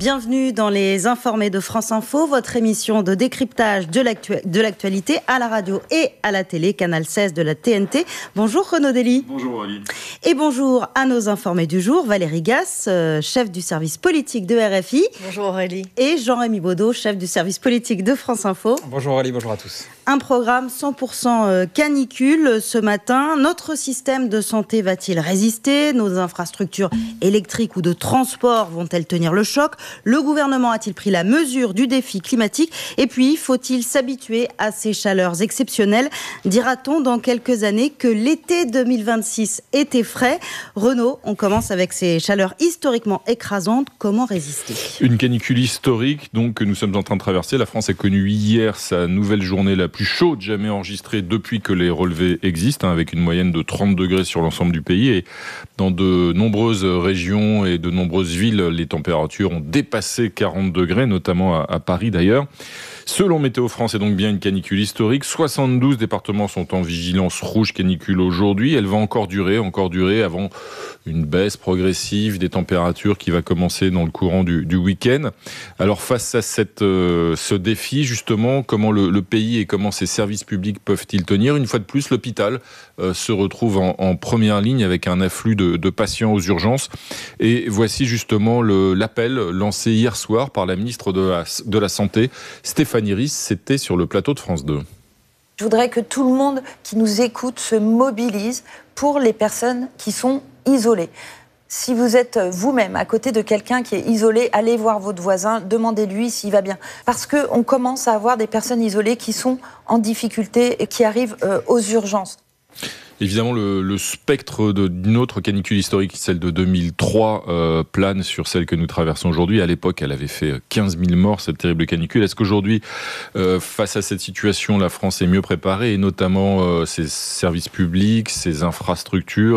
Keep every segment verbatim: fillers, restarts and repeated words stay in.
Bienvenue dans les Informés de France Info, votre émission de décryptage de, l'actu- de l'actualité à la radio et à la télé, Canal seize de la T N T. Bonjour Renaud Dely. Bonjour Aurélie. Et bonjour à nos informés du jour, Valérie Gasse, euh, chef du service politique de R F I. Bonjour Aurélie. Et Jean-Rémy Baudot, chef du service politique de France Info. Bonjour Aurélie, bonjour à tous. Un programme cent pour cent canicule ce matin. Notre système de santé va-t-il résister ? Nos infrastructures électriques ou de transport vont-elles tenir le choc ? Le gouvernement a-t-il pris la mesure du défi climatique ? Et puis, faut-il s'habituer à ces chaleurs exceptionnelles ? Dira-t-on dans quelques années que l'été deux mille vingt-six était frais ? Renaud, on commence avec ces chaleurs historiquement écrasantes. Comment résister ? Une canicule historique donc, que nous sommes en train de traverser. La France a connu hier sa nouvelle journée la plus chaude jamais enregistrée depuis que les relevés existent, hein, avec une moyenne de trente degrés sur l'ensemble du pays. Et dans de nombreuses régions et de nombreuses villes, les températures ont dépassé quarante degrés, notamment à, à Paris d'ailleurs. Selon Météo France, c'est donc bien une canicule historique. soixante-douze départements sont en vigilance rouge canicule aujourd'hui. Elle va encore durer, encore durer avant une baisse progressive des températures qui va commencer dans le courant du, du week-end. Alors face à cette, euh, ce défi, justement, comment le, le pays et comment ses services publics peuvent-ils tenir ? Une fois de plus, l'hôpital euh, se retrouve en, en première ligne avec un afflux de, de patients aux urgences. Et voici justement le, l'appel lancé hier soir par la ministre de la, de la Santé, Stéphanie Risse. C'était sur le plateau de France deux. Je voudrais que tout le monde qui nous écoute se mobilise pour les personnes qui sont isolées. Si vous êtes vous-même à côté de quelqu'un qui est isolé, allez voir votre voisin, demandez-lui s'il va bien. Parce qu'on commence à avoir des personnes isolées qui sont en difficulté et qui arrivent euh, aux urgences. Évidemment, le, le spectre de, d'une autre canicule historique, celle de deux mille trois, euh, plane sur celle que nous traversons aujourd'hui. À l'époque, elle avait fait quinze mille morts, cette terrible canicule. Est-ce qu'aujourd'hui, euh, face à cette situation, la France est mieux préparée, et notamment euh, ses services publics, ses infrastructures ?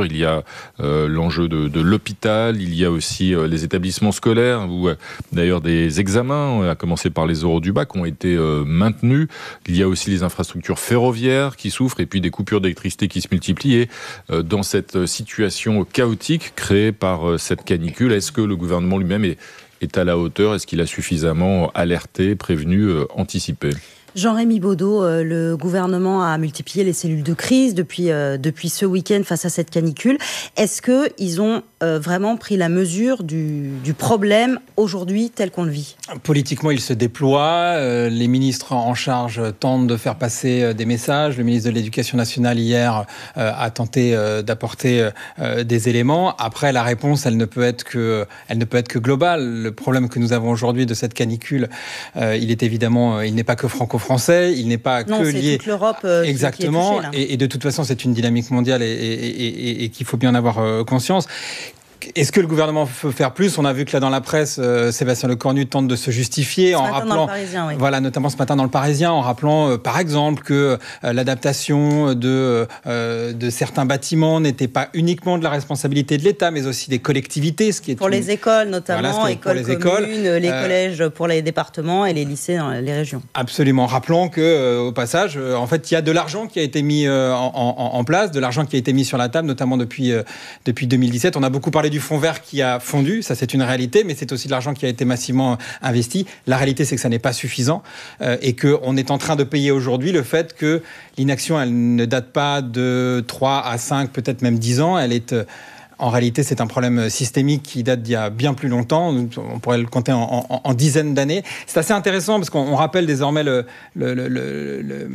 Il y a euh, l'enjeu de, de l'hôpital, il y a aussi euh, les établissements scolaires, où euh, d'ailleurs des examens, à commencer par les oraux du bac, ont été euh, maintenus. Il y a aussi les infrastructures ferroviaires qui souffrent, et puis des coupures d'électricité qui se multiplient. Dans cette situation chaotique créée par cette canicule, est-ce que le gouvernement lui-même est, est à la hauteur ? Est-ce qu'il a suffisamment alerté, prévenu, anticipé ? Jean-Rémy Baudot, euh, le gouvernement a multiplié les cellules de crise depuis, euh, depuis ce week-end face à cette canicule. Est-ce qu'ils ont euh, vraiment pris la mesure du, du problème aujourd'hui tel qu'on le vit ? Politiquement, il se déploie. Euh, les ministres en charge tentent de faire passer euh, des messages. Le ministre de l'Éducation nationale, hier, euh, a tenté euh, d'apporter euh, des éléments. Après, la réponse, elle ne peut être que, elle ne peut être que globale. Le problème que nous avons aujourd'hui de cette canicule, euh, il est évidemment, il n'est pas que franco-français. Français, il n'est pas non, que c'est lié. Toute l'Europe euh, exactement, qui est touchée, là. Et, et de toute façon, c'est une dynamique mondiale et, et, et, et, et qu'il faut bien en avoir euh, conscience. Est-ce que le gouvernement peut faire plus ? On a vu que là dans la presse, euh, Sébastien Lecornu tente de se justifier ce en matin rappelant, dans le Parisien, oui. voilà, notamment ce matin dans le Parisien, en rappelant euh, par exemple que euh, l'adaptation de euh, de certains bâtiments n'était pas uniquement de la responsabilité de l'État, mais aussi des collectivités, ce qui est pour une... les écoles notamment, voilà, écoles pour les communes, écoles, les euh... collèges pour les départements et les lycées dans les régions. Absolument. Rappelons que euh, au passage, euh, en fait, il y a de l'argent qui a été mis euh, en, en, en place, de l'argent qui a été mis sur la table, notamment depuis euh, depuis deux mille dix-sept. On a beaucoup parlé du fonds vert qui a fondu, ça c'est une réalité, mais c'est aussi de l'argent qui a été massivement investi. La réalité, c'est que ça n'est pas suffisant euh, et qu'on est en train de payer aujourd'hui le fait que l'inaction, elle ne date pas de trois à cinq, peut-être même dix ans. Elle est... Euh, En réalité, c'est un problème systémique qui date d'il y a bien plus longtemps. On pourrait le compter en, en, en dizaines d'années. C'est assez intéressant parce qu'on rappelle désormais le, le, le, le, le,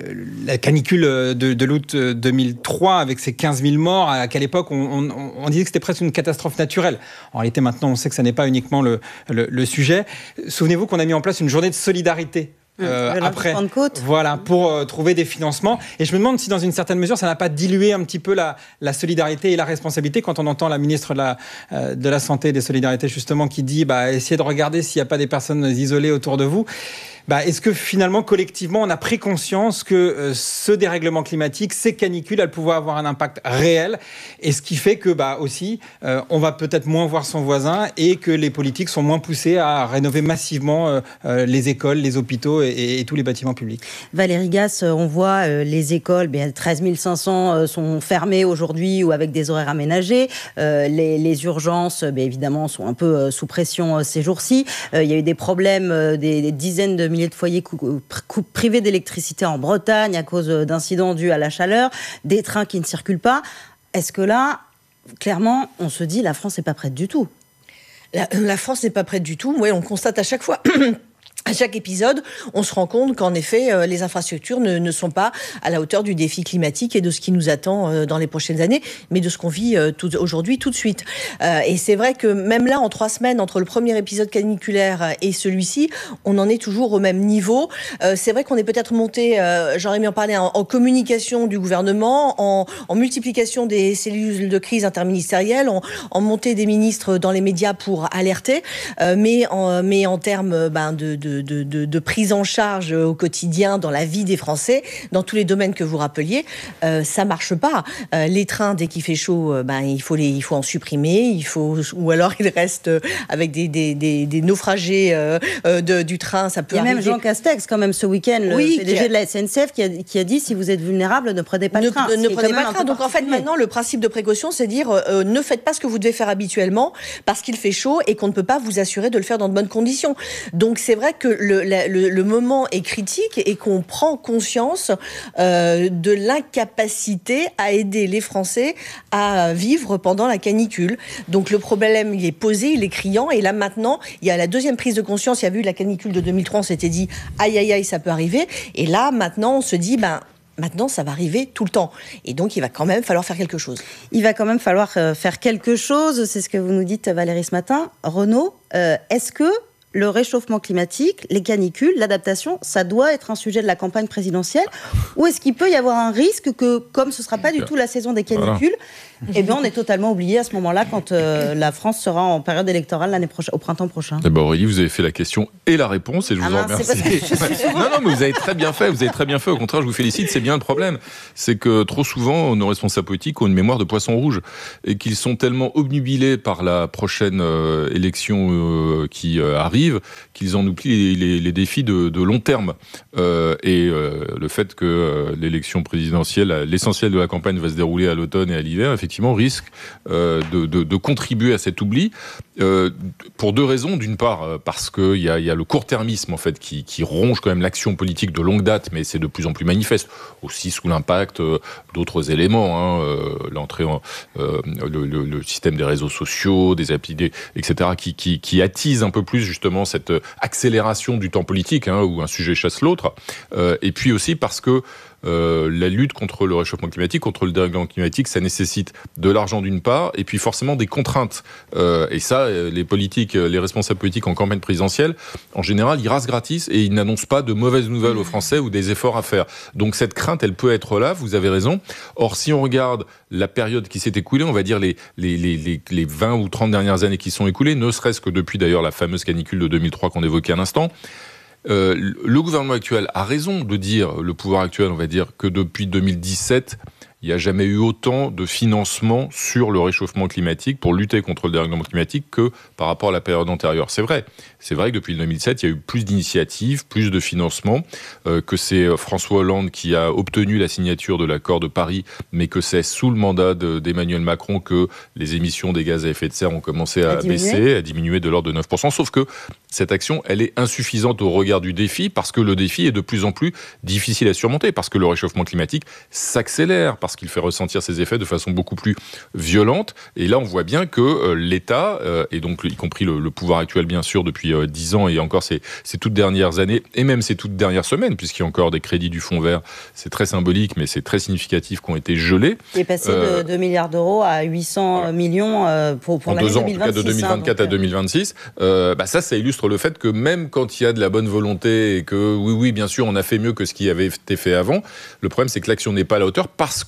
la canicule de, de l'août deux mille trois avec ses quinze mille morts. À quelle époque on, on, on disait que c'était presque une catastrophe naturelle. En réalité, maintenant, on sait que ça n'est pas uniquement le, le, le sujet. Souvenez-vous qu'on a mis en place une journée de solidarité. Euh, après, voilà, pour euh, trouver des financements. Et je me demande si, dans une certaine mesure, ça n'a pas dilué un petit peu la, la solidarité et la responsabilité quand on entend la ministre de la, euh, de la Santé et des Solidarités, justement, qui dit bah, essayez de regarder s'il n'y a pas des personnes isolées autour de vous. bah, est-ce que finalement, collectivement, on a pris conscience que euh, ce dérèglement climatique, ces canicules, elles pouvaient avoir un impact réel, et ce qui fait que bah, aussi, euh, on va peut-être moins voir son voisin et que les politiques sont moins poussés à rénover massivement euh, euh, les écoles, les hôpitaux et, et, et tous les bâtiments publics. Valérie Gasse, on voit euh, les écoles, bien, treize mille cinq cents euh, sont fermées aujourd'hui ou avec des horaires aménagés. Euh, les, les urgences, bien évidemment, sont un peu euh, sous pression euh, ces jours-ci. Euh, il y a eu des problèmes, euh, des, des dizaines de milliers de foyers cou- cou- privés d'électricité en Bretagne à cause d'incidents dus à la chaleur, des trains qui ne circulent pas. Est-ce que là, clairement, on se dit la France n'est pas prête du tout? La, la France n'est pas prête du tout. Oui, on constate à chaque fois. À chaque épisode, on se rend compte qu'en effet, euh, les infrastructures ne, ne sont pas à la hauteur du défi climatique et de ce qui nous attend euh, dans les prochaines années, mais de ce qu'on vit euh, tout, aujourd'hui, tout de suite. Euh, et c'est vrai que même là, en trois semaines, entre le premier épisode caniculaire et celui-ci, on en est toujours au même niveau. Euh, c'est vrai qu'on est peut-être monté, euh, j'aurais aimé en parler, en, en communication du gouvernement, en, en multiplication des cellules de crise interministérielles, en, en montée des ministres dans les médias pour alerter, euh, mais, en, mais en termes ben, de, de De, de, de prise en charge au quotidien dans la vie des Français, dans tous les domaines que vous rappeliez, euh, ça marche pas. Euh, les trains, dès qu'il fait chaud, euh, ben il faut les, il faut en supprimer, il faut, ou alors ils restent avec des des, des, des naufragés euh, de, du train. Ça peut. Il y a arriver. même Jean Castex quand même ce week-end, le oui, P D G a... de la S N C F, qui a, qui a dit si vous êtes vulnérable, ne prenez pas ne, le train. Ne, ne prenez pas le train. Donc en fait, maintenant, le principe de précaution, c'est dire euh, ne faites pas ce que vous devez faire habituellement parce qu'il fait chaud et qu'on ne peut pas vous assurer de le faire dans de bonnes conditions. Donc c'est vrai que le, la, le Le moment est critique et qu'on prend conscience euh, de l'incapacité à aider les Français à vivre pendant la canicule. Donc le problème, il est posé, il est criant. Et là maintenant, il y a la deuxième prise de conscience. Il y a eu la canicule de deux mille trois, on s'était dit aïe aïe aïe, ça peut arriver. Et là maintenant, on se dit ben maintenant, ça va arriver tout le temps. Et donc, il va quand même falloir faire quelque chose. Il va quand même falloir euh, faire quelque chose. C'est ce que vous nous dites, Valérie, ce matin. Renaud, euh, est-ce que le réchauffement climatique, les canicules, l'adaptation, ça doit être un sujet de la campagne présidentielle? Ou est-ce qu'il peut y avoir un risque que, comme ce ne sera pas du tout la saison des canicules, voilà. eh bien, on est totalement oublié à ce moment-là quand euh, la France sera en période électorale l'année prochaine, au printemps prochain? Eh ben Aurélie, vous avez fait la question et la réponse et je vous ah en mince, remercie. non, non, mais vous avez très bien fait. Vous avez très bien fait. Au contraire, je vous félicite. C'est bien le problème. C'est que trop souvent, nos responsables politiques ont une mémoire de poisson rouge et qu'ils sont tellement obnubilés par la prochaine euh, élection euh, qui euh, arrive qu'ils en oublient les, les, les défis de, de long terme. Euh, et euh, le fait que euh, l'élection présidentielle, l'essentiel de la campagne va se dérouler à l'automne et à l'hiver, effectivement, risque euh, de, de, de contribuer à cet oubli. Euh, pour deux raisons. D'une part, parce qu'il y a, y a le court-termisme en fait, qui, qui ronge quand même l'action politique de longue date, mais c'est de plus en plus manifeste, aussi sous l'impact euh, d'autres éléments, hein, euh, l'entrée en, euh, le, le, le système des réseaux sociaux, des applis, des, et cetera, qui, qui, qui attise un peu plus justement cette accélération du temps politique, hein, où un sujet chasse l'autre, euh, et puis aussi parce que Euh, la lutte contre le réchauffement climatique, contre le dérèglement climatique, ça nécessite de l'argent d'une part, et puis forcément des contraintes. Euh, et ça, les politiques, les responsables politiques en campagne présidentielle, en général, ils rassent gratis et ils n'annoncent pas de mauvaises nouvelles aux Français ou des efforts à faire. Donc cette crainte, elle peut être là, vous avez raison. Or, si on regarde la période qui s'est écoulée, on va dire les, les, les, les, les vingt ou trente dernières années qui sont écoulées, ne serait-ce que depuis d'ailleurs la fameuse canicule de deux mille trois qu'on évoquait à l'instant, Euh, le gouvernement actuel a raison de dire, le pouvoir actuel, on va dire, que depuis deux mille dix-sept, il n'y a jamais eu autant de financement sur le réchauffement climatique pour lutter contre le dérèglement climatique que par rapport à la période antérieure. C'est vrai. C'est vrai que depuis deux mille sept, il y a eu plus d'initiatives, plus de financement, euh, que c'est François Hollande qui a obtenu la signature de l'accord de Paris, mais que c'est sous le mandat de, d'Emmanuel Macron que les émissions des gaz à effet de serre ont commencé à, à baisser, à diminuer de l'ordre de neuf pour cent. Sauf que cette action, elle est insuffisante au regard du défi, parce que le défi est de plus en plus difficile à surmonter, parce que le réchauffement climatique s'accélère, parce qu'il fait ressentir ses effets de façon beaucoup plus violente. Et là, on voit bien que euh, l'État, euh, et donc y compris le, le pouvoir actuel, bien sûr, depuis euh, dix ans, et encore ces, ces toutes dernières années, et même ces toutes dernières semaines, puisqu'il y a encore des crédits du Fonds vert, c'est très symbolique, mais c'est très significatif, qui ont été gelés. Il est passé euh, de deux milliards d'euros à huit cents voilà. millions euh, pour, pour en l'année deux ans, deux mille vingt-six. En tout cas, de deux mille vingt-quatre hein, à deux mille vingt-six. Euh, bah ça, ça illustre le fait que même quand il y a de la bonne volonté et que, oui, oui, bien sûr, on a fait mieux que ce qui avait été fait avant, le problème, c'est que l'action n'est pas à la hauteur parce que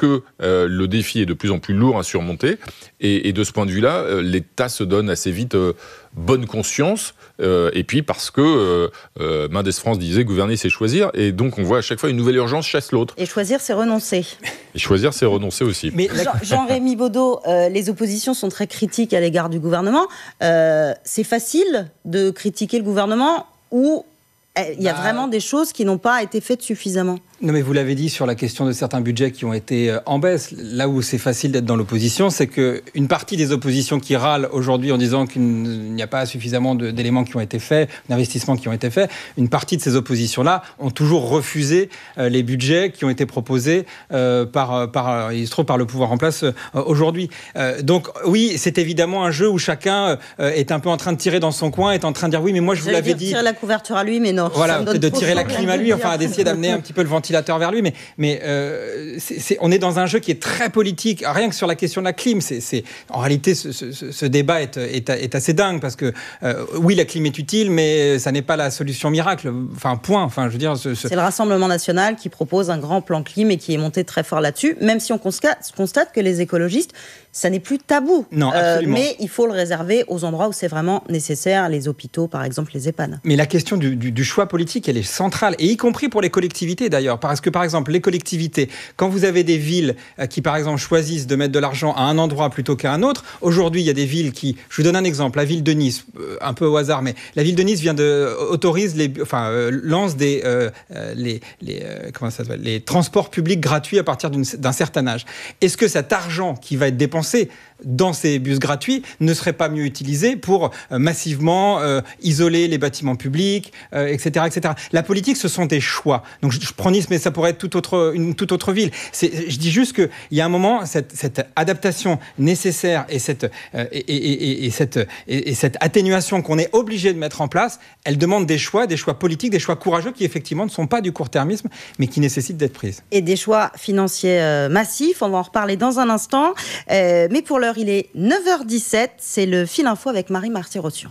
que euh, le défi est de plus en plus lourd à surmonter. Et, et de ce point de vue-là, euh, l'État se donne assez vite euh, bonne conscience. Euh, et puis parce que euh, euh, Mendes France disait gouverner c'est choisir, et donc on voit à chaque fois une nouvelle urgence chasse l'autre. Et choisir c'est renoncer. Et choisir c'est renoncer aussi. Mais Jean, Jean-Rémy Baudot, euh, les oppositions sont très critiques à l'égard du gouvernement. Euh, c'est facile de critiquer le gouvernement ou il y a bah, vraiment des choses qui n'ont pas été faites suffisamment? Non, mais vous l'avez dit sur la question de certains budgets qui ont été en baisse. Là où c'est facile d'être dans l'opposition, c'est qu'une partie des oppositions qui râlent aujourd'hui en disant qu'il n'y a pas suffisamment de, d'éléments qui ont été faits, d'investissements qui ont été faits, une partie de ces oppositions-là ont toujours refusé euh, les budgets qui ont été proposés euh, par, par, il se trouve, par le pouvoir en place euh, aujourd'hui. Euh, donc oui, c'est évidemment un jeu où chacun euh, est un peu en train de tirer dans son coin, est en train de dire oui, mais moi je vous l'avais dit. Tirer la couverture à lui, mais non. Voilà, peut-être de tirer la clim à lui, enfin d'essayer d'amener un petit peu le ventilateur vers lui, mais, mais euh, c'est, c'est, on est dans un jeu qui est très politique, rien que sur la question de la clim. C'est, c'est, en réalité, ce, ce, ce débat est, est, est assez dingue, parce que euh, oui, la clim est utile, mais ça n'est pas la solution miracle. Enfin, point. Enfin, je veux dire, ce, ce... C'est le Rassemblement national qui propose un grand plan clim et qui est monté très fort là-dessus, même si on constate, constate que les écologistes, ça n'est plus tabou. Non, absolument. Euh, mais il faut le réserver aux endroits où c'est vraiment nécessaire, les hôpitaux, par exemple, les EHPAD. Mais la question du, du, du choix politique, elle est centrale, et y compris pour les collectivités d'ailleurs. Parce que, par exemple, les collectivités, quand vous avez des villes qui, par exemple, choisissent de mettre de l'argent à un endroit plutôt qu'à un autre, aujourd'hui, il y a des villes qui... Je vous donne un exemple, la ville de Nice, un peu au hasard, mais la ville de Nice vient de... autorise, les, enfin, euh, lance des, euh, les, les, euh, comment ça s'appelle, les transports publics gratuits à partir d'une, d'un certain âge. Est-ce que cet argent qui va être dépensé dans ces bus gratuits ne serait pas mieux utilisé pour euh, massivement euh, isoler les bâtiments publics, euh, et cetera, et cetera. La politique, ce sont des choix. Donc je, je prends Nice, mais ça pourrait être toute autre, une toute autre ville. C'est, je dis juste qu'il y a un moment, cette, cette adaptation nécessaire et cette, euh, et, et, et, et, cette, et, et cette atténuation qu'on est obligé de mettre en place, elle demande des choix, des choix politiques, des choix courageux qui effectivement ne sont pas du court-termisme, mais qui nécessitent d'être prises. Et des choix financiers euh, massifs, on va en reparler dans un instant. Euh, mais pour l'heure, il est neuf heures dix-sept, c'est le Fil Info avec Marie Marty-Rossion.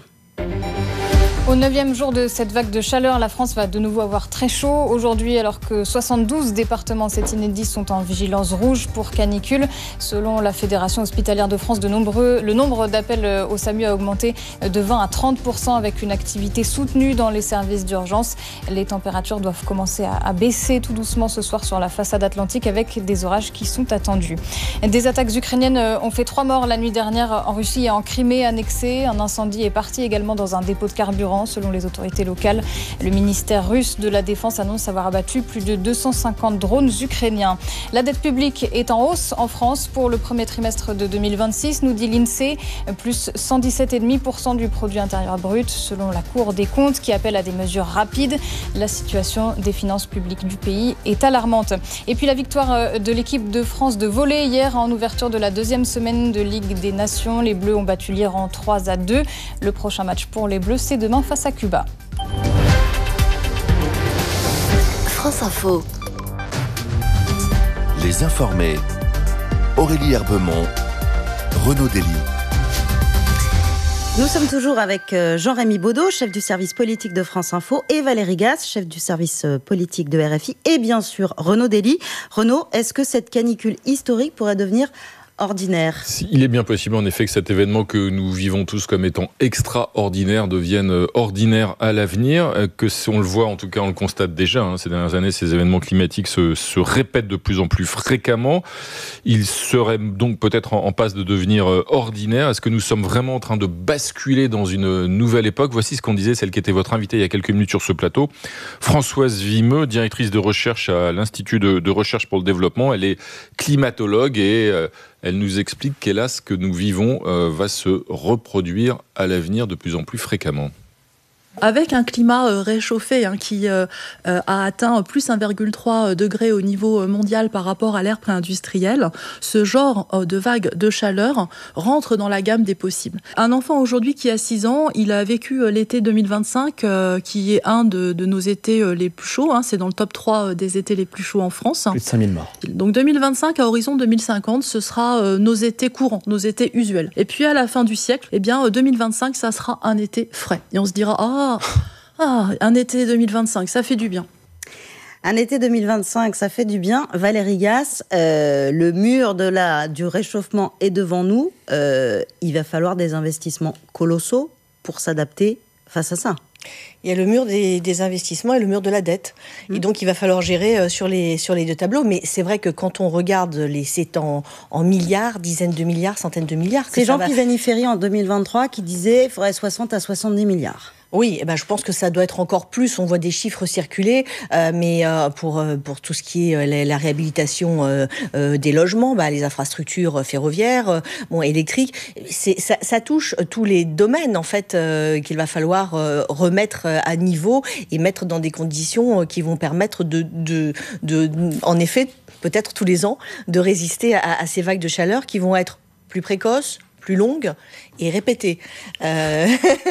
Au neuvième jour de cette vague de chaleur, la France va de nouveau avoir très chaud. Aujourd'hui, alors que soixante-douze départements, c'est inédit, sont en vigilance rouge pour canicule. Selon la Fédération hospitalière de France, de nombreux, le nombre d'appels au SAMU a augmenté de vingt à trente pour cent avec une activité soutenue dans les services d'urgence. Les températures doivent commencer à, à baisser tout doucement ce soir sur la façade atlantique avec des orages qui sont attendus. Des attaques ukrainiennes ont fait trois morts la nuit dernière en Russie et en Crimée annexée. Un incendie est parti également dans un dépôt de carburant. Selon les autorités locales, le ministère russe de la Défense annonce avoir abattu plus de deux cent cinquante drones ukrainiens. La dette publique est en hausse en France pour le premier trimestre de deux mille vingt-six, nous dit l'INSEE, plus cent dix-sept virgule cinq pour cent du produit intérieur brut, selon la Cour des comptes qui appelle à des mesures rapides. La situation des finances publiques du pays est alarmante. Et puis la victoire de l'équipe de France de volley hier en ouverture de la deuxième semaine de Ligue des Nations. Les Bleus ont battu l'Iran trois à deux. Le prochain match pour les Bleus, c'est demain face à Cuba. France Info. Les informés. Aurélie Herbemont, Renaud Dely. Nous sommes toujours avec Jean-Rémy Baudot, chef du service politique de France Info, et Valérie Gasse, chef du service politique de R F I, et bien sûr Renaud Dely. Renaud, est-ce que cette canicule historique pourrait devenir ordinaire? Il est bien possible en effet que cet événement que nous vivons tous comme étant extraordinaire devienne ordinaire à l'avenir, que si on le voit, en tout cas on le constate déjà, hein, ces dernières années, ces événements climatiques se, se répètent de plus en plus fréquemment. Ils seraient donc peut-être en, en passe de devenir ordinaires. Est-ce que nous sommes vraiment en train de basculer dans une nouvelle époque? Voici ce qu'on disait, celle qui était votre invitée il y a quelques minutes sur ce plateau, Françoise Vimeux, directrice de recherche à l'Institut de, de recherche pour le développement. Elle est climatologue et euh, elle nous explique qu'hélas, ce que nous vivons euh, va se reproduire à l'avenir de plus en plus fréquemment. Avec un climat euh, réchauffé hein, qui euh, euh, a atteint plus un virgule trois degré au niveau mondial par rapport à l'ère pré-industrielle, ce genre euh, de vague de chaleur rentre dans la gamme des possibles. Un enfant aujourd'hui qui a six ans, il a vécu euh, l'été deux mille vingt-cinq, euh, qui est un de, de nos étés euh, les plus chauds. Hein, c'est dans le top trois des étés les plus chauds en France. Plus de cinq mille morts. Donc deux mille vingt-cinq à horizon deux mille cinquante, ce sera euh, nos étés courants, nos étés usuels. Et puis à la fin du siècle, eh bien, euh, deux mille vingt-cinq, ça sera un été frais. Et on se dira, ah, Ah, un été deux mille vingt-cinq, ça fait du bien. Un été deux mille vingt-cinq, ça fait du bien. Valérie Gasse, euh, le mur de la, du réchauffement est devant nous. Euh, il va falloir des investissements colossaux pour s'adapter face à ça. Il y a le mur des, des investissements et le mur de la dette. Mmh. Et donc, il va falloir gérer euh, sur, les, sur les deux tableaux. Mais c'est vrai que quand on regarde, les, c'est en, en milliards, dizaines de milliards, centaines de milliards. C'est Jean Pisani-Ferry en deux mille vingt-trois qui disait qu'il faudrait soixante à soixante-dix milliards. Oui, eh ben, je pense que ça doit être encore plus. On voit des chiffres circuler, euh, mais euh, pour, euh, pour tout ce qui est euh, la, la réhabilitation euh, euh, des logements, bah, les infrastructures ferroviaires, euh, bon, électriques, c'est, ça, ça touche tous les domaines en fait euh, qu'il va falloir euh, remettre à niveau et mettre dans des conditions euh, qui vont permettre de, de, de, de, en effet, peut-être tous les ans, de résister à, à ces vagues de chaleur qui vont être plus précoces, plus longue et répétée. Euh...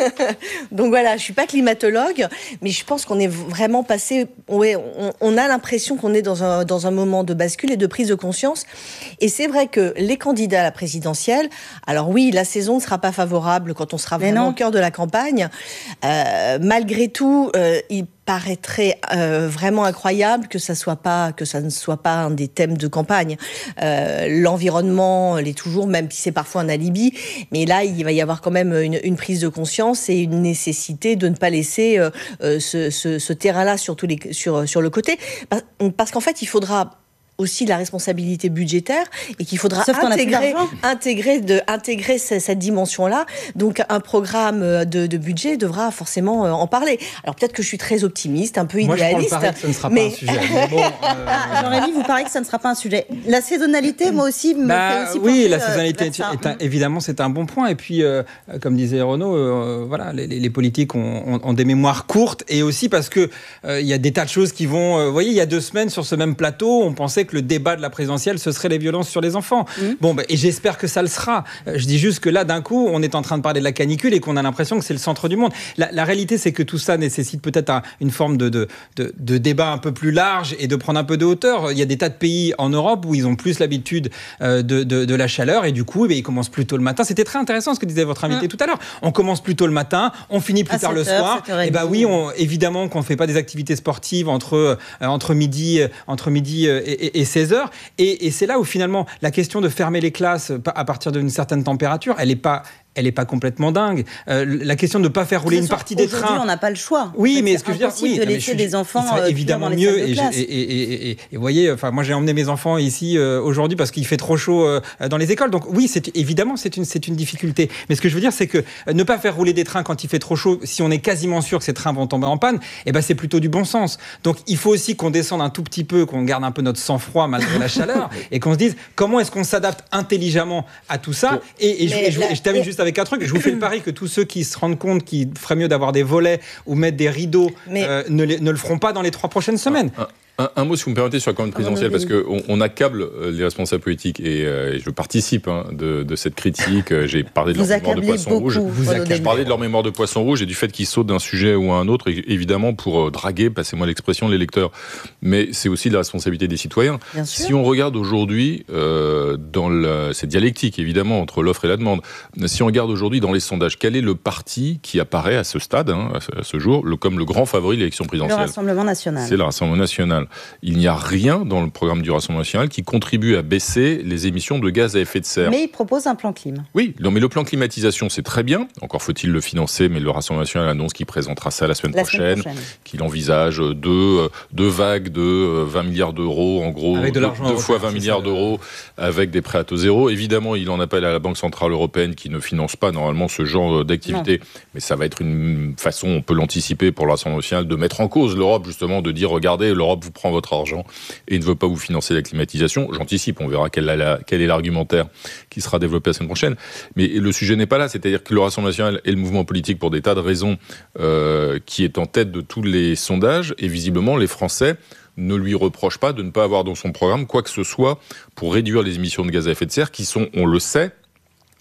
Donc voilà, je ne suis pas climatologue, mais je pense qu'on est vraiment passé... Ouais, on, on a l'impression qu'on est dans un, dans un moment de bascule et de prise de conscience. Et c'est vrai que les candidats à la présidentielle... Alors oui, la saison ne sera pas favorable quand on sera vraiment au cœur de la campagne. Euh, malgré tout, euh, il paraîtrait euh, vraiment incroyable que ça soit pas, que ça ne soit pas un des thèmes de campagne. Euh, l'environnement l'est toujours, même si c'est parfois un alibi. Mais là, il va y avoir quand même une, une prise de conscience et une nécessité de ne pas laisser euh, euh, ce, ce, ce terrain-là sur, tous les, sur, sur le côté. Parce, parce qu'en fait, il faudra aussi la responsabilité budgétaire et qu'il faudra intégrer, intégrer, de, intégrer cette, cette dimension-là. Donc un programme de, de budget devra forcément en parler. Alors peut-être que je suis très optimiste, un peu Moi, idéaliste. Moi je pense que ce ne sera mais... pas un sujet. Mais bon, euh... ah, Jean-Rémy, vous parlez que ça ne sera pas un sujet. La saisonnalité, moi aussi, me bah, fait aussi oui, penser, la saisonnalité, euh, est un, évidemment, c'est un bon point. Et puis, euh, comme disait Renaud, euh, voilà, les, les politiques ont, ont, ont des mémoires courtes et aussi parce que euh, il y a des tas de choses qui vont... Euh, vous voyez, il y a deux semaines, sur ce même plateau, on pensait que le débat de la présidentielle, ce serait les violences sur les enfants. Mmh. Bon, bah, et j'espère que ça le sera. Je dis juste que là, d'un coup, on est en train de parler de la canicule et qu'on a l'impression que c'est le centre du monde. La, la réalité, c'est que tout ça nécessite peut-être un, une forme de, de, de, de débat un peu plus large et de prendre un peu de hauteur. Il y a des tas de pays en Europe où ils ont plus l'habitude euh, de, de, de la chaleur et du coup, eh bien, ils commencent plus tôt le matin. C'était très intéressant ce que disait votre invité mmh. tout à l'heure. On commence plus tôt le matin, on finit plus à tard le soir. Et bah oui, on, évidemment qu'on ne fait pas des activités sportives entre, euh, entre midi, entre midi et, et, et seize heures. Et, et c'est là où finalement la question de fermer les classes à partir d'une certaine température, elle n'est pas... elle n'est pas complètement dingue. Euh, la question de ne pas faire rouler une partie des trains... Aujourd'hui, on n'a pas le choix. Oui, mais ce que je veux dire... Oui, de laisser je, des enfants il serait évidemment dans les mieux. salles de classe. Et, et, et, et, et vous voyez, enfin, moi, j'ai emmené mes enfants ici euh, aujourd'hui parce qu'il fait trop chaud euh, dans les écoles. Donc oui, c'est, évidemment, c'est une, c'est une difficulté. Mais ce que je veux dire, c'est que euh, ne pas faire rouler des trains quand il fait trop chaud, si on est quasiment sûr que ces trains vont tomber en panne, eh ben, c'est plutôt du bon sens. Donc il faut aussi qu'on descende un tout petit peu, qu'on garde un peu notre sang-froid malgré la chaleur et qu'on se dise comment est-ce qu'on s'adapte intelligemment à tout ça. Et, et, je, et, je, et je termine juste avec un truc. Je vous fais le pari que tous ceux qui se rendent compte qu'il ferait mieux d'avoir des volets ou mettre des rideaux mais... euh, ne, les, ne le feront pas dans les trois prochaines semaines. Ah, ah. Un, un mot, si vous me permettez, sur la campagne présidentielle, parce qu'on on accable les responsables politiques et, euh, et je participe hein, de, de cette critique. J'ai parlé de vous leur mémoire de poisson beaucoup, rouge. J'ai parlé de leur mémoire de poisson rouge et du fait qu'ils sautent d'un sujet ou à un autre, évidemment pour draguer, passez-moi l'expression, les lecteurs. Mais c'est aussi la responsabilité des citoyens. Bien sûr. Si on regarde aujourd'hui euh, dans la, cette dialectique, évidemment, entre l'offre et la demande, si on regarde aujourd'hui dans les sondages, quel est le parti qui apparaît à ce stade, hein, à, ce, à ce jour, le, comme le grand favori de l'élection présidentielle ? Le Rassemblement national. C'est le Rassemblement national. Il n'y a rien dans le programme du Rassemblement national qui contribue à baisser les émissions de gaz à effet de serre. Mais il propose un plan clim. Oui, non, mais le plan climatisation, c'est très bien. Encore faut-il le financer, mais le Rassemblement national annonce qu'il présentera ça la semaine la prochaine, semaine prochaine. Qu'il envisage deux, deux vagues de vingt milliards d'euros, en gros, avec de deux, l'argent deux fois vingt milliards d'euros, avec des prêts à taux zéro. Évidemment, il en appelle à la Banque centrale européenne qui ne finance pas normalement ce genre d'activité, non. mais ça va être une façon, on peut l'anticiper pour le Rassemblement national, de mettre en cause l'Europe, justement, de dire, regardez, l'Europe vous prend votre argent et ne veut pas vous financer la climatisation. J'anticipe, on verra quel, la, quel est l'argumentaire qui sera développé la semaine prochaine. Mais le sujet n'est pas là, c'est-à-dire que le Rassemblement national est le mouvement politique pour des tas de raisons euh, qui est en tête de tous les sondages, et visiblement les Français ne lui reprochent pas de ne pas avoir dans son programme quoi que ce soit pour réduire les émissions de gaz à effet de serre qui sont, on le sait,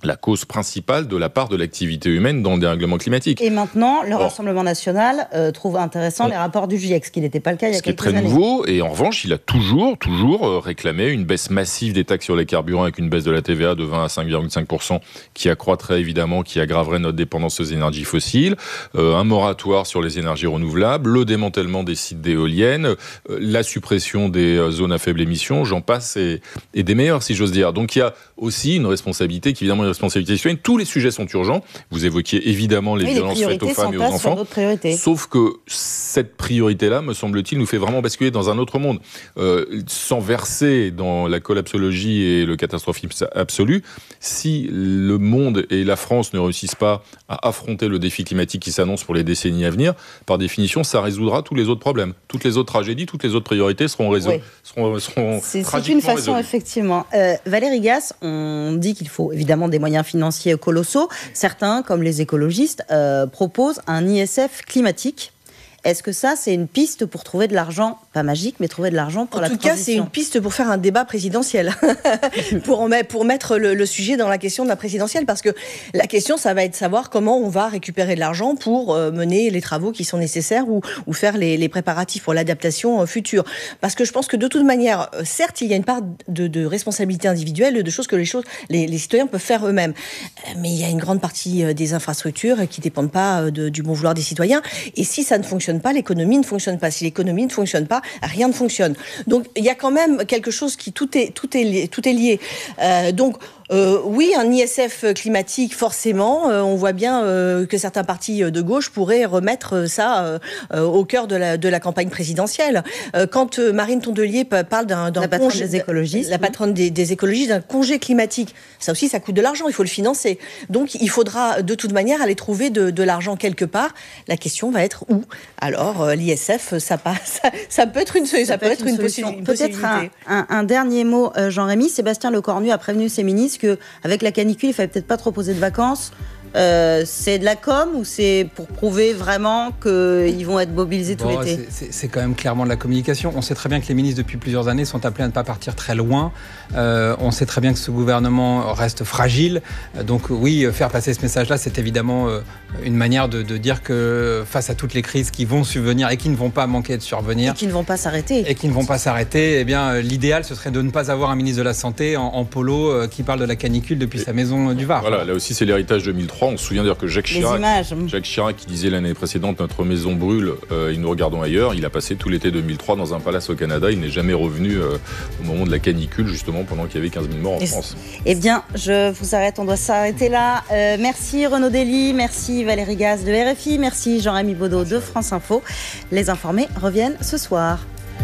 la cause principale de la part de l'activité humaine dans le dérèglement climatique. Et maintenant, le Or, Rassemblement national euh, trouve intéressant on, les rapports du GIEC, ce qui n'était pas le cas il y a quelques années. Ce qui est très nouveau, et en revanche, il a toujours, toujours réclamé une baisse massive des taxes sur les carburants avec une baisse de la T V A de vingt à cinq virgule cinq pour cent qui accroîtrait évidemment, qui aggraverait notre dépendance aux énergies fossiles, euh, un moratoire sur les énergies renouvelables, le démantèlement des sites d'éoliennes, euh, la suppression des euh, zones à faible émission, j'en passe, et, et des meilleurs, si j'ose dire. Donc il y a aussi une responsabilité qui, évidemment, une responsabilité citoyenne. Tous les sujets sont urgents. Vous évoquiez évidemment les oui, violences les faites aux femmes et aux enfants. Sauf que cette priorité-là, me semble-t-il, nous fait vraiment basculer dans un autre monde. Euh, sans verser dans la collapsologie et le catastrophisme absolu, si le monde et la France ne réussissent pas à affronter le défi climatique qui s'annonce pour les décennies à venir, par définition, ça résoudra tous les autres problèmes. Toutes les autres tragédies, toutes les autres priorités seront résolues. Oui. Seront, seront c'est, c'est une façon, résolues. Effectivement. Euh, Valérie Gasse, on dit qu'il faut évidemment des moyens financiers colossaux. Certains, comme les écologistes, euh, proposent un I S F climatique. Est-ce que ça, c'est une piste pour trouver de l'argent, pas magique, mais trouver de l'argent pour en la transition ? En tout cas, c'est une piste pour faire un débat présidentiel, pour, en mettre, pour mettre le, le sujet dans la question de la présidentielle, parce que la question, ça va être de savoir comment on va récupérer de l'argent pour euh, mener les travaux qui sont nécessaires ou, ou faire les, les préparatifs pour l'adaptation euh, future. Parce que je pense que de toute manière, euh, certes, il y a une part de, de responsabilité individuelle, de choses que les, choses, les, les citoyens peuvent faire eux-mêmes. Euh, mais il y a une grande partie euh, des infrastructures qui ne dépendent pas euh, de, du bon vouloir des citoyens. Et si ça ne fonctionne pas, l'économie ne fonctionne pas. Si l'économie ne fonctionne pas, rien ne fonctionne. Donc il y a quand même quelque chose qui tout est tout est lié, tout est lié. Euh, donc Euh, oui, un I S F climatique, forcément. Euh, on voit bien euh, que certains partis de gauche pourraient remettre ça euh, au cœur de la, de la campagne présidentielle. Euh, quand euh, Marine Tondelier parle d'un, d'un la patronne congé, des écologistes, la patronne des, des écologistes, d'un congé climatique, ça aussi, ça coûte de l'argent. Il faut le financer. Donc, il faudra de toute manière aller trouver de, de l'argent quelque part. La question va être où ? Alors, euh, l'I S F, ça, passe, ça, ça peut être une, ça, ça peut être une, possi- une Peut-être possibilité. Un, un, un dernier mot, euh, Jean-Rémy. Sébastien Lecornu a prévenu ses ministres qu'avec la canicule, il ne fallait peut-être pas trop poser de vacances. Euh, c'est de la com ou c'est pour prouver vraiment qu'ils vont être mobilisés tout bon, l'été ? c'est, c'est, c'est quand même clairement de la communication. On sait très bien que les ministres, depuis plusieurs années, sont appelés à ne pas partir très loin. Euh, on sait très bien que ce gouvernement reste fragile. Donc oui, faire passer ce message-là, c'est évidemment une manière de, de dire que face à toutes les crises qui vont subvenir et qui ne vont pas manquer de survenir... Et qui ne vont pas s'arrêter. Et qui ne vont pas s'arrêter, eh bien, l'idéal, ce serait de ne pas avoir un ministre de la Santé en, en polo qui parle de la canicule depuis et sa maison du Var. Voilà, là aussi, c'est l'héritage deux mille trois. On se souvient d'ailleurs que Jacques Chirac, Jacques Chirac qui disait l'année précédente notre maison brûle euh, et nous regardons ailleurs, il a passé tout l'été deux mille trois dans un palace au Canada, il n'est jamais revenu euh, au moment de la canicule justement pendant qu'il y avait quinze mille morts en et France. Eh bien, je vous arrête, on doit s'arrêter là. Euh, merci Renaud Dely, merci Valérie Gasse de R F I, merci Jean-Rémy Baudot de France Info. Les informés reviennent ce soir.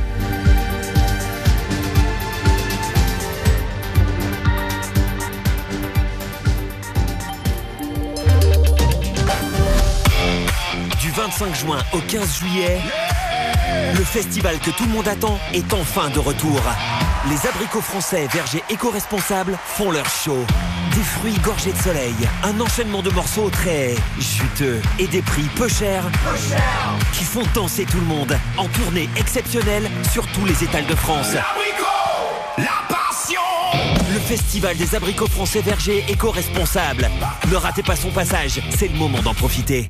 vingt-cinq juin au quinze juillet, le festival que tout le monde attend est enfin de retour. Les abricots français vergers éco-responsables font leur show. Des fruits gorgés de soleil, un enchaînement de morceaux très juteux et des prix peu chers, peu chers qui font danser tout le monde en tournée exceptionnelle sur tous les étals de France. L'abricot, la passion. Le festival des abricots français vergers éco-responsables. Ne ratez pas son passage, c'est le moment d'en profiter.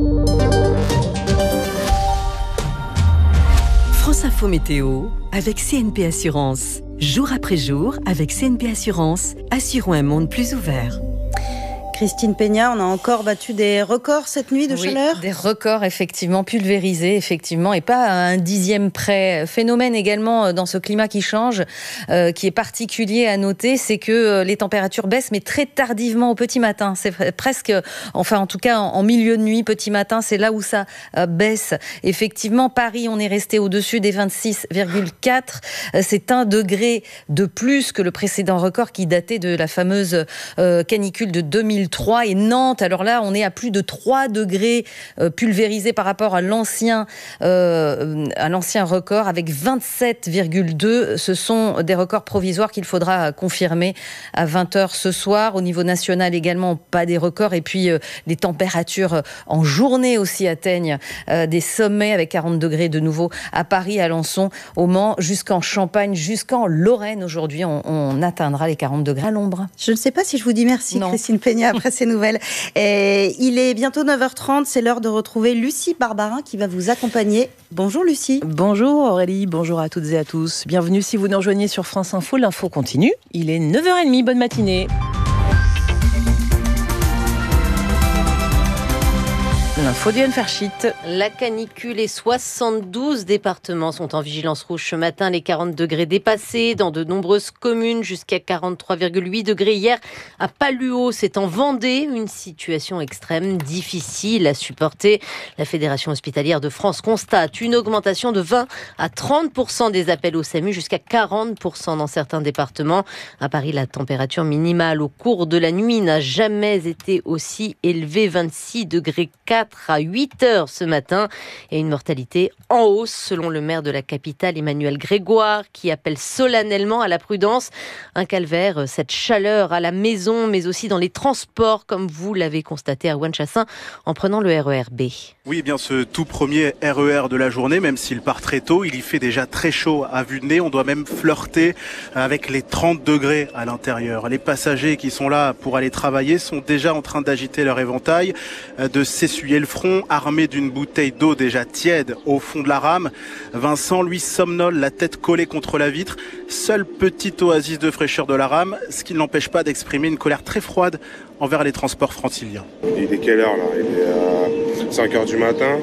France Info Météo avec C N P Assurance. Jour après jour, avec C N P Assurance, assurons un monde plus ouvert. Christine Peña, on a encore battu des records cette nuit de oui, chaleur ? Des records effectivement pulvérisés, effectivement, et pas à un dixième près. Phénomène également dans ce climat qui change, euh, qui est particulier à noter, c'est que les températures baissent, mais très tardivement au petit matin. C'est presque, enfin en tout cas en, en milieu de nuit, petit matin, c'est là où ça euh, baisse. Effectivement, Paris, on est resté au-dessus des vingt-six virgule quatre. C'est un degré de plus que le précédent record qui datait de la fameuse euh, canicule de deux mille trois et Nantes. Alors là, on est à plus de trois degrés euh, pulvérisés par rapport à l'ancien, euh, à l'ancien record avec vingt-sept virgule deux. Ce sont des records provisoires qu'il faudra confirmer à vingt heures ce soir. Au niveau national également, pas des records. Et puis euh, les températures en journée aussi atteignent euh, des sommets avec quarante degrés de nouveau à Paris, à Alençon, au Mans, jusqu'en Champagne, jusqu'en Lorraine. Aujourd'hui, on, on atteindra les quarante degrés à l'ombre. Je ne sais pas si je vous dis merci, non. Christine Peña, après ces nouvelles. Et il est bientôt neuf heures trente, c'est l'heure de retrouver Lucie Barbarin qui va vous accompagner. Bonjour Lucie. Bonjour Aurélie, bonjour à toutes et à tous. Bienvenue si vous nous rejoignez sur France Info, l'info continue. Il est neuf heures trente, bonne matinée. L'info d'Yann Ferchit. La canicule et soixante-douze départements sont en vigilance rouge ce matin. Les quarante degrés dépassés dans de nombreuses communes, jusqu'à quarante-trois virgule huit degrés hier à Paluau. C'est en Vendée, une situation extrême, difficile à supporter. La Fédération hospitalière de France constate une augmentation de vingt à trente pour cent des appels au SAMU, jusqu'à quarante pour cent dans certains départements. À Paris, la température minimale au cours de la nuit n'a jamais été aussi élevée, vingt-six degrés quatre à huit heures ce matin, et une mortalité en hausse selon le maire de la capitale Emmanuel Grégoire, qui appelle solennellement à la prudence. Un calvaire, cette chaleur à la maison mais aussi dans les transports, comme vous l'avez constaté à Ouane-Chassaing en prenant le R E R B. Oui, eh bien ce tout premier R E R de la journée, même s'il part très tôt, il y fait déjà très chaud à vue de nez. On doit même flirter avec les trente degrés à l'intérieur. Les passagers qui sont là pour aller travailler sont déjà en train d'agiter leur éventail, de s'essuyer le front, armé d'une bouteille d'eau déjà tiède au fond de la rame. Vincent, lui, somnole, la tête collée contre la vitre. Seule petite oasis de fraîcheur de la rame, ce qui ne l'empêche pas d'exprimer une colère très froide envers les transports franciliens. Il est quelle heure là? Il est à cinq heures du matin,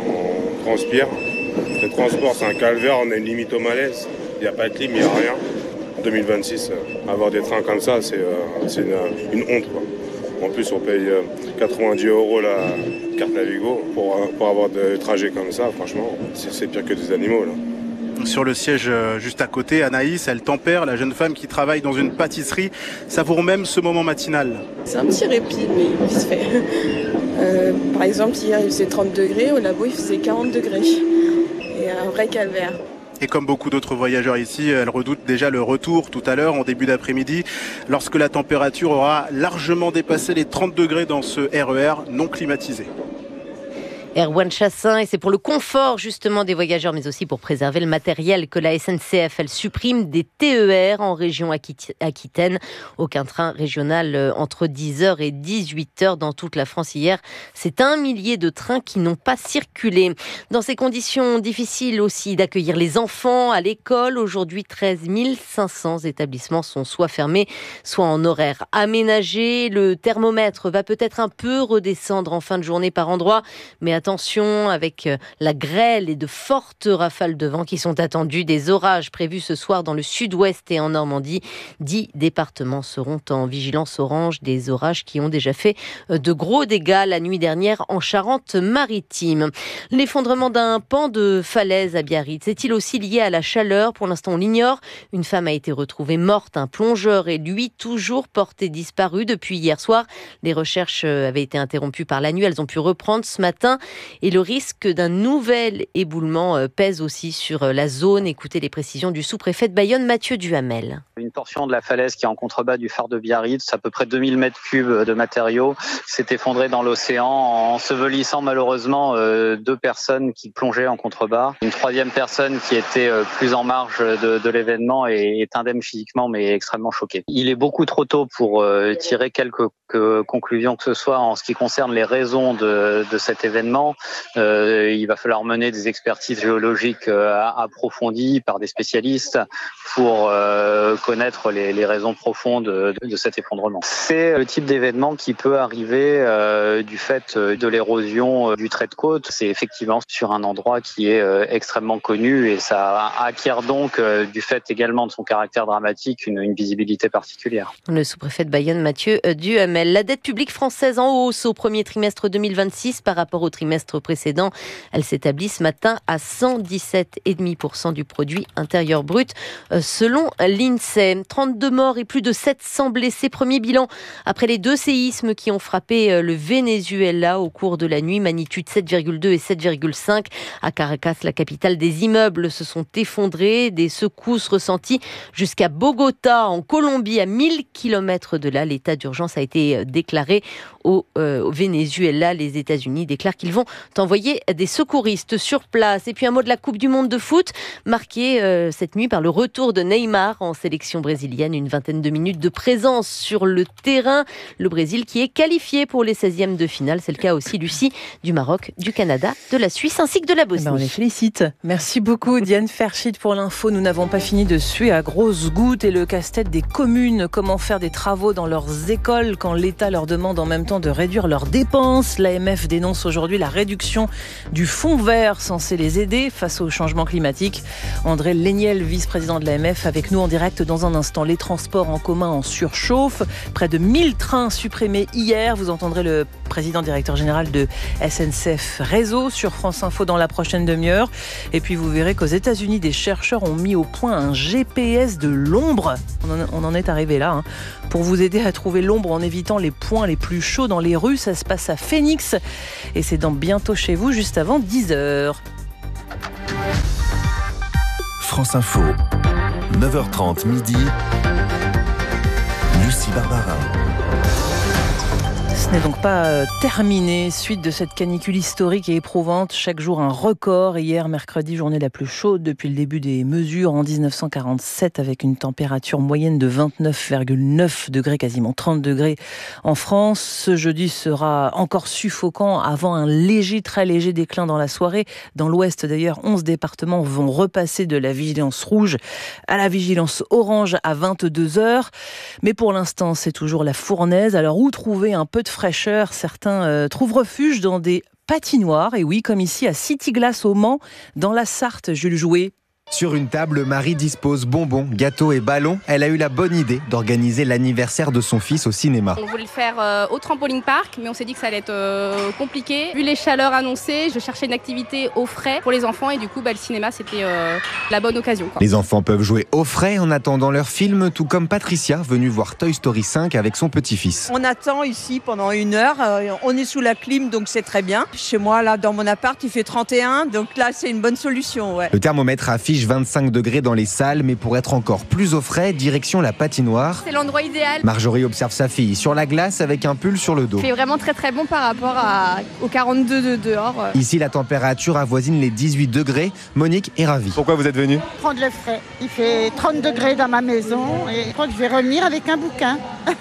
on transpire. Les transports, c'est un calvaire, on a une limite au malaise. Il n'y a pas de clim, il n'y a rien. En deux mille vingt-six, avoir des trains comme ça, c'est, euh, c'est une, une honte, quoi. En plus, on paye quatre-vingt-dix euros la carte Navigo pour, pour avoir des trajets comme ça. Franchement, c'est, c'est pire que des animaux, là. Sur le siège juste à côté, Anaïs, elle tempère, la jeune femme qui travaille dans une pâtisserie, savoure même ce moment matinal. C'est un petit répit, mais vite fait. Euh, par exemple, hier il faisait trente degrés, au labo il faisait quarante degrés. Et un vrai calvaire. Et comme beaucoup d'autres voyageurs ici, elle redoute déjà le retour tout à l'heure, en début d'après-midi, lorsque la température aura largement dépassé les trente degrés dans ce R E R non climatisé. Erwan Chassin, et c'est pour le confort justement des voyageurs, mais aussi pour préserver le matériel que la S N C F, elle supprime des T E R en région Aquitaine. Aucun train régional entre dix heures et dix-huit heures dans toute la France hier. C'est un millier de trains qui n'ont pas circulé. Dans ces conditions difficiles aussi d'accueillir les enfants à l'école, aujourd'hui treize mille cinq cents établissements sont soit fermés, soit en horaire aménagé. Le thermomètre va peut-être un peu redescendre en fin de journée par endroit, mais à Attention, avec la grêle et de fortes rafales de vent qui sont attendues, des orages prévus ce soir dans le sud-ouest et en Normandie. Dix départements seront en vigilance orange, des orages qui ont déjà fait de gros dégâts la nuit dernière en Charente-Maritime. L'effondrement d'un pan de falaise à Biarritz est-il aussi lié à la chaleur? Pour l'instant, on l'ignore. Une femme a été retrouvée morte, un plongeur est lui toujours porté disparu depuis hier soir. Les recherches avaient été interrompues par la nuit, elles ont pu reprendre ce matin. Et le risque d'un nouvel éboulement pèse aussi sur la zone. Écoutez les précisions du sous-préfet de Bayonne, Mathieu Duhamel. Une portion de la falaise qui est en contrebas du phare de Biarritz, à peu près deux mille mètres cubes de matériaux, s'est effondrée dans l'océan, ensevelissant malheureusement deux personnes qui plongeaient en contrebas. Une troisième personne qui était plus en marge de, de l'événement et est indemne physiquement mais extrêmement choquée. Il est beaucoup trop tôt pour tirer quelques conclusions que ce soit en ce qui concerne les raisons de, de cet événement. Euh, il va falloir mener des expertises géologiques euh, approfondies par des spécialistes pour euh, connaître les, les raisons profondes de, de cet effondrement. C'est le type d'événement qui peut arriver euh, du fait de l'érosion euh, du trait de côte. C'est effectivement sur un endroit qui est euh, extrêmement connu et ça acquiert donc, euh, du fait également de son caractère dramatique, une, une visibilité particulière. Le sous-préfet de Bayonne, Mathieu Duhamel. La dette publique française en hausse au premier trimestre deux mille vingt-six par rapport au trimestre trimestre précédent. Elle s'établit ce matin à cent dix-sept virgule cinq pour cent du produit intérieur brut, selon l'INSEE. trente-deux morts et plus de sept cents blessés. Premier bilan après les deux séismes qui ont frappé le Venezuela au cours de la nuit, magnitude sept virgule deux et sept virgule cinq. À Caracas, la capitale, des immeubles se sont effondrés, des secousses ressenties jusqu'à Bogota, en Colombie, à mille kilomètres de là. L'état d'urgence a été déclaré au, euh, au Venezuela. Les États-Unis déclarent qu'ils vont envoyer des secouristes sur place. Et puis un mot de la Coupe du Monde de foot, marqué euh, cette nuit par le retour de Neymar en sélection brésilienne. Une vingtaine de minutes de présence sur le terrain. Le Brésil qui est qualifié pour les seizièmes de finale. C'est le cas aussi, Lucie, du Maroc, du Canada, de la Suisse ainsi que de la Bosnie. Ben on les félicite. Merci beaucoup Diane Ferchit pour l'info. Nous n'avons pas fini de suer à grosses gouttes et le casse-tête des communes. Comment faire des travaux dans leurs écoles quand l'État leur demande en même temps de réduire leurs dépenses. L'A M F dénonce aujourd'hui la réduction du fonds vert censé les aider face au changement climatique. André Léniel, vice-président de l'A M F, avec nous en direct dans un instant. Les transports en commun en surchauffe. Près de mille trains supprimés hier. Vous entendrez le président directeur général de S N C F Réseau sur France Info dans la prochaine demi-heure. Et puis vous verrez qu'aux États-Unis, des chercheurs ont mis au point un G P S de l'ombre. On en, on en est arrivé là, hein, pour vous aider à trouver l'ombre en évitant les points les plus chauds dans les rues. Ça se passe à Phoenix et c'est dans Bientôt chez vous, juste avant dix heures. France Info, neuf heures trente midi. Lucie Barbara. Ce n'est donc pas terminé. Suite de cette canicule historique et éprouvante, chaque jour un record. Hier, mercredi, journée la plus chaude depuis le début des mesures en dix-neuf cent quarante-sept, avec une température moyenne de vingt-neuf virgule neuf degrés, quasiment trente degrés en France. Ce jeudi sera encore suffocant avant un léger, très léger déclin dans la soirée. Dans l'ouest d'ailleurs, onze départements vont repasser de la vigilance rouge à la vigilance orange à vingt-deux heures. Mais pour l'instant, c'est toujours la fournaise. Alors où trouver un peu de fraîcheur? Certains euh, trouvent refuge dans des patinoires. Et oui, comme ici à City Glass au Mans, dans la Sarthe. Jules Jouet. Sur une table, Marie dispose bonbons, gâteaux et ballons. Elle a eu la bonne idée d'organiser l'anniversaire de son fils au cinéma. On voulait le faire euh, au trampoline park, mais on s'est dit que ça allait être euh, compliqué. Vu les chaleurs annoncées, je cherchais une activité au frais pour les enfants et du coup, bah, le cinéma, c'était euh, la bonne occasion, quoi. Les enfants peuvent jouer au frais en attendant leur film, tout comme Patricia, venue voir Toy Story cinq avec son petit-fils. On attend ici pendant une heure. Euh, on est sous la clim, donc c'est très bien. Chez moi, là, dans mon appart, il fait trente et un, donc là, c'est une bonne solution, ouais. Le thermomètre affiche vingt-cinq degrés dans les salles, mais pour être encore plus au frais, direction la patinoire. C'est l'endroit idéal. Marjorie observe sa fille sur la glace avec un pull sur le dos. Il fait vraiment très très bon par rapport à, aux quarante-deux de dehors. Ici, la température avoisine les dix-huit degrés. Monique est ravie. Pourquoi vous êtes venue? Prendre le frais. Il fait trente degrés dans ma maison et je crois que je vais revenir avec un bouquin.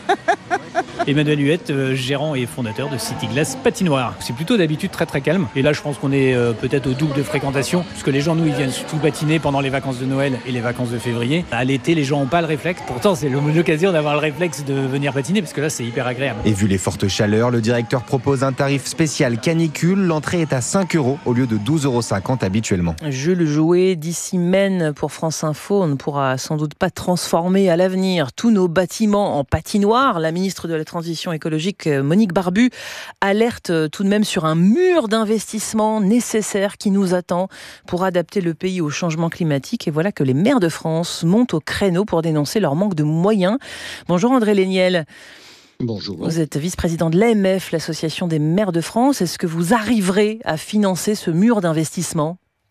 Emmanuel Huette, euh, gérant et fondateur de City Glass Patinoire. C'est plutôt d'habitude très très calme. Et là, je pense qu'on est euh, peut-être au double de fréquentation, puisque les gens, nous, ils viennent surtout patiner pendant les vacances de Noël et les vacances de février. À l'été, les gens n'ont pas le réflexe. Pourtant, c'est l'occasion d'avoir le réflexe de venir patiner, parce que là, c'est hyper agréable. Et vu les fortes chaleurs, le directeur propose un tarif spécial canicule. L'entrée est à cinq euros au lieu de douze euros cinquante habituellement. Jules Jouet, d'ici Maine pour France Info. On ne pourra sans doute pas transformer à l'avenir tous nos bâtiments en patinoires. La ministre de la Transition écologique, Monique Barbu, alerte tout de même sur un mur d'investissement nécessaire qui nous attend pour adapter le pays au changement climatique. Et voilà que les maires de France montent au créneau pour dénoncer leur manque de moyens. Bonjour André Léniel. Bonjour. Vous êtes vice-président de l'A M F, l'Association des maires de France. Est-ce que vous arriverez à financer ce mur d'investissement ?